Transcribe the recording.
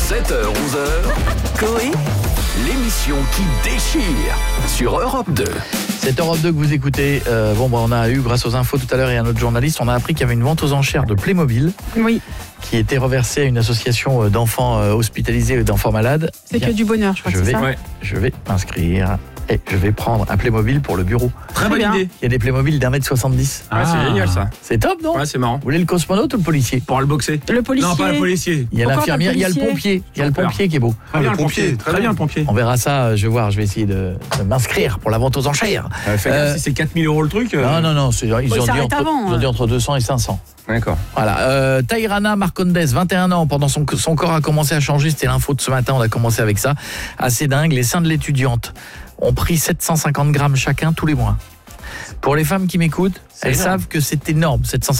7h-11h, Coé, l'émission qui déchire sur Europe 2. C'est Europe 2 que vous écoutez. On a eu, grâce aux infos tout à l'heure et à notre journaliste, on a appris qu'il y avait une vente aux enchères de Playmobil oui, qui était reversée à une association d'enfants hospitalisés et d'enfants malades. c'est que du bonheur, je crois que c'est ça. Je vais m'inscrire et je vais prendre un Playmobil pour le bureau. Très bonne bien. idée. Il y a des Playmobil d'1m70. C'est génial ça. C'est top, non? Ouais, c'est marrant. Vous voulez le cosmonaute ou le policier? Pour le boxer. Le policier. Non, pas le policier. Il y a Pourquoi l'infirmière, pas le il y a le policier pompier. Il y a le pompier qui est beau. Très bien le pompier. Très bien le pompier. On verra ça, je vais voir, je vais essayer de m'inscrire pour la vente aux enchères. Fais gaffe, si c'est 4 000 € le truc. Non, ils ont dit entre 200 et 500. D'accord. Voilà, Tairana Marcondes, 21 ans, pendant son corps a commencé à changer, c'était l'info de ce matin, on a commencé avec ça. Assez dingue, les seins de l'étudiante ont pris 750 grammes chacun tous les mois. Pour les femmes qui m'écoutent, elles savent que c'est énorme, 750